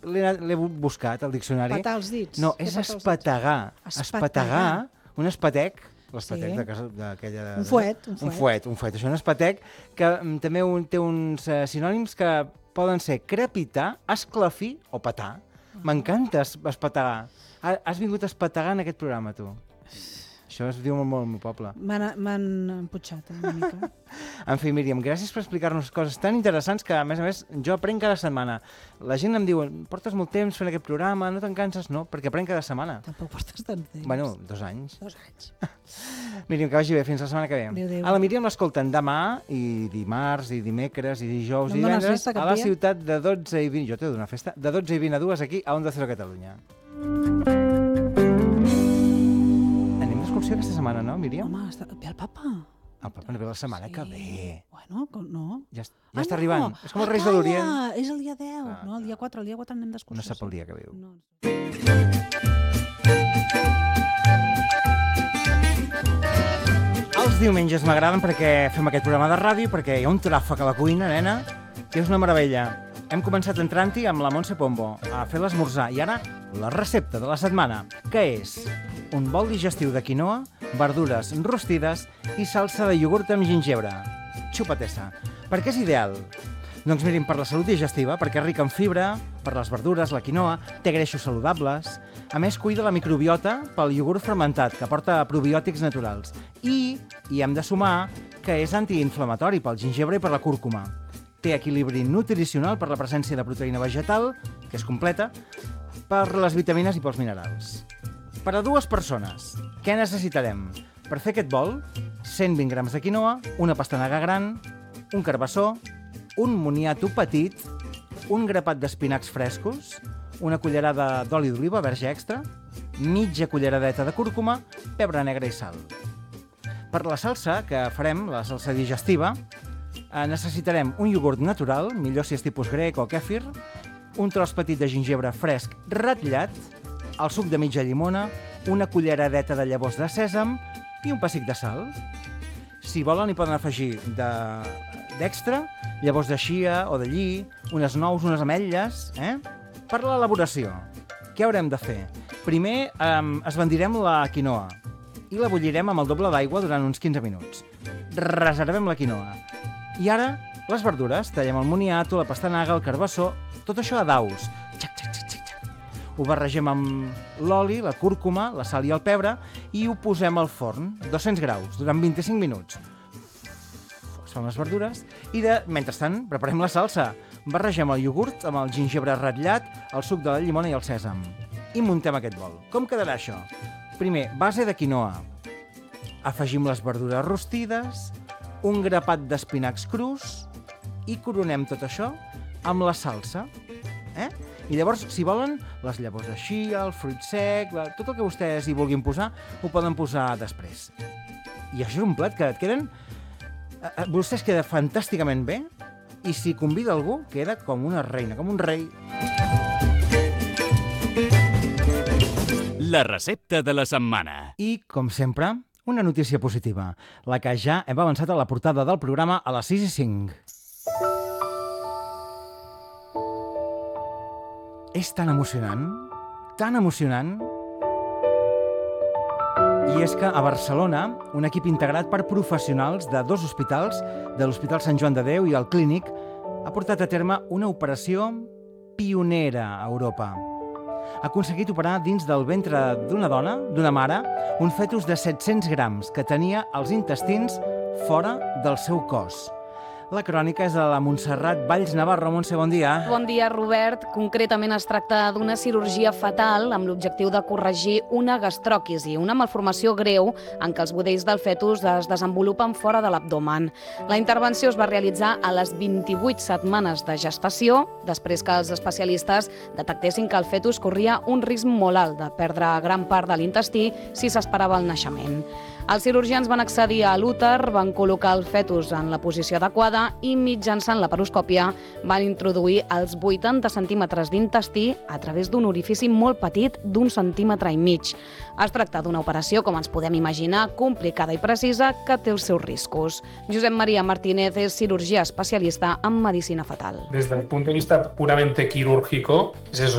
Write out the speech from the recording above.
l'he buscat al diccionari. Petar els dits. No, és espetegar. Espetegar, un espetec, l'espetec Sí. de casa d'aquella... Un fuet. Un fuet. Això és un espetec que també té uns sinònims que poden ser crepitar, esclafir o petar. M'encanta espetegar. Has vingut a espetegar en aquest programa, tu. Això es diu molt al meu poble. M'han emputxat una mica. En fi, Míriam, gràcies per explicar-nos coses tan interessants que, a més, jo aprenc cada setmana. La gent em diu, portes molt temps fent aquest programa, no te'n canses? No, perquè aprenc cada setmana. Tampoc portes tant temps. Bueno, 2 anys. 2 anys. Míriam, que vagi bé, fins la setmana que ve. Adéu. A la Míriam l'escolten demà, i dimarts, i dimecres, i dijous, i divendres, a la ciutat de 12 i 20, jo t'he de donar festa, de 12 i 20 a 2 aquí a Onda Cero Catalunya. Aquesta setmana, no, Míriam? Home, ve el papa. El papa no ve la setmana que ve. Bueno, no. Ja està arribant. És com els Reis de l'Orient. És el dia 10, no, el dia 4. El dia 4 anem d'excursió. No sap el dia que veu. No. Els diumenges m'agraden perquè fem aquest programa de ràdio, perquè hi ha un tràfic a la cuina, nena, que és una meravella. Hem començat entrant-hi amb la Montse Pombo a fer l'esmorzar i ara la recepta de la setmana, que és un bol digestiu de quinoa, verdures rostides i salsa de iogurt amb gingebre. Xupatessa. Per què és ideal? Doncs mirin, per la salut digestiva, perquè és rica en fibra, per les verdures, la quinoa, té greixos saludables. A més, cuida la microbiota pel iogurt fermentat, que porta probiòtics naturals. I hem de sumar que és antiinflamatori pel gingebre i per la cúrcuma. Té equilibri nutricional per la presència de proteïna vegetal, que és completa, per les vitamines i pels minerals. Per a 2 persones, què necessitarem? Per fer aquest bol, 120 grams de quinoa, una pastanaga gran, un carbassó, un moniato petit, un grapat d'espinacs frescos, una cullerada d'oli d'oliva verge extra, mitja culleradeta de cúrcuma, pebre negre i sal. Per la salsa que farem, la salsa digestiva, necessitarem un iogurt natural, millor si és tipus grec o kèfir, un tros petit de gingebre fresc ratllat, el suc de mitja llimona, una culleradeta de llavors de sèsam i un pessic de sal. Si volen, hi poden afegir d'extra, llavors de xia o de lli, unes nous, unes ametlles. Per l'elaboració, què haurem de fer? Primer esbandirem la quinoa i la bullirem amb el doble d'aigua durant uns 15 minuts. Reservem la quinoa. I ara, les verdures, tallem el moniato, la pastanaga, el carbassó, tot això a daus. Ho barregem amb l'oli, la cúrcuma, la sal i el pebre i ho posem al forn, 200 graus, durant 25 minuts. Es fan les verdures i, mentrestant, preparem la salsa. Barregem el iogurt amb el gingebre ratllat, el suc de la llimona i el sèsam. I muntem aquest bol. Com quedarà això? Primer, base de quinoa. Afegim les verdures rostides, un grapat d'espinacs crus i coronem tot això amb la salsa. I llavors, si volen, les llavors de xia, el fruit sec, tot el que vostès hi vulguin posar, ho poden posar després. I això és un plat que et queden... Vostès queda fantàsticament bé i si convida algú, queda com una reina, com un rei. La recepta de la setmana. I, com sempre, una notícia positiva, la que ja hem avançat a la portada del programa a les 6:05. És tan emocionant, i és que a Barcelona un equip integrat per professionals de 2 hospitals, de l'Hospital Sant Joan de Déu i el Clínic, ha portat a terme una operació pionera a Europa. Ha aconseguit operar dins del ventre d'una dona, d'una mare, un fetus de 700 grams que tenia els intestins fora del seu cos. La crònica és de la Montserrat Valls Navarro. Montse, bon dia. Bon dia, Robert. Concretament es tracta d'una cirurgia fatal amb l'objectiu de corregir una gastròquisi, una malformació greu en què els budells del fetus es desenvolupen fora de l'abdomen. La intervenció es va realitzar a les 28 setmanes de gestació, després que els especialistes detectessin que el fetus corria un risc molt alt de perdre gran part de l'intestí si s'esperava el naixement. Els cirurgians van accedir a l'úter, van col·locar el fetus en la posició adequada i mitjançant la paroscòpia van introduir els 80 centímetres d'intestí a través d'un orifici molt petit d'1,5 centímetres. Es tracta d'una operació, com ens podem imaginar, complicada i precisa, que té els seus riscos. Josep María Martínez és cirurgià especialista en medicina fetal. Desde el punto de vista puramente quirúrgico, es eso.